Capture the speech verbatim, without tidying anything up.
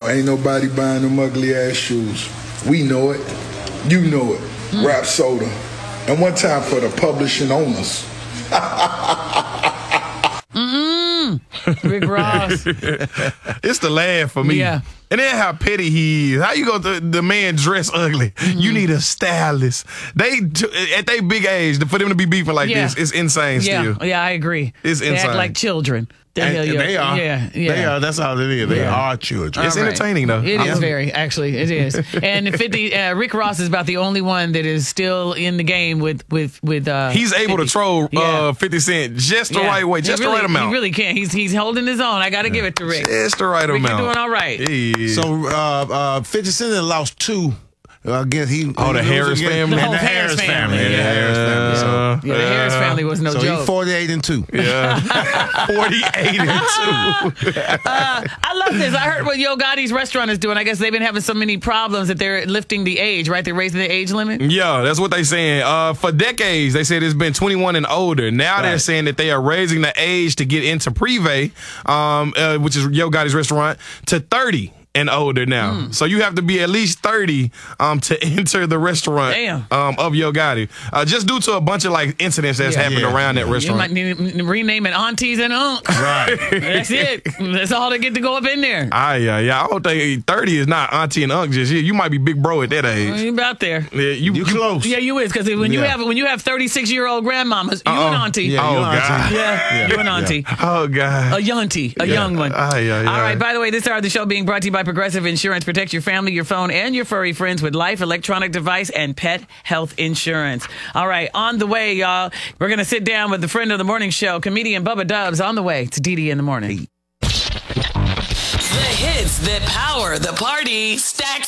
ain't nobody buying them ugly ass shoes. We know it. You know it. Mm. Rap Soda. And one time for the publishing owners. Mm-mm. Rick Ross. It's the laugh for me. Yeah. And then how petty he is. How you go to the man dress ugly? Mm-hmm. You need a stylist. They at their big age for them to be beefing like yeah. this, it's insane. Yeah. Still, yeah, I agree. It's they insane. Act like children. The and, and they are. Yeah, yeah. They are. That's all it is. They yeah. are children. It's right. entertaining, though. It is very, actually. It is. And fifty, uh, Rick Ross is about the only one that is still in the game with with with. Uh, He's able fifty. to troll yeah. uh, fifty Cent just the yeah. right way, just really, the right amount. He really can. He's he's holding his own. I got to yeah. give it to Rick. Just the right Rick amount. You're doing all right. Yeah. So uh, uh, fifty Cent lost two. I guess he. Oh, the Harris family. The, and the Harris, Harris family. family. Yeah. The Harris family. Yeah. So, yeah, the Harris family was no so joke. So he's forty-eight and two. Yeah. forty-eight and two. uh, I love this. I heard what Yo Gotti's restaurant is doing. I guess they've been having so many problems that they're lifting the age, right? They're raising the age limit. Yeah, that's what they're saying. Uh, for decades, they said it's been twenty-one and older. Now right. they're saying that they are raising the age to get into Privé, um, uh, which is Yo Gotti's restaurant, to thirty. And older now. Mm. So you have to be at least thirty um, to enter the restaurant um, of Yo Gotti. Uh, just due to a bunch of like incidents that's yeah. happened yeah. around that restaurant. You might need to rename it Aunties and Unks. Right. That's it. That's all they get to go up in there. Ah, yeah, yeah. I don't think thirty is not Auntie and Unc just yet. You might be big bro at that age. Well, you about there. Yeah, you, you close. Yeah, you is. Because when, yeah. you have when you have thirty-six-year-old grandmamas, you Uh-oh. an auntie. Yeah, oh, God. Yeah, yeah, you an auntie. Yeah. Oh, God. A yuntie. A yeah. young one. Ah, yeah, yeah. All right, by the way, this hour of the show being brought to you by Progressive Insurance. Protect your family, your phone, and your furry friends with life, electronic device, and pet health insurance. All right, on the way, y'all. We're going to sit down with the friend of the morning show, comedian Bubba Dubs, on the way to D D in the morning. The hits that power the party. Stacks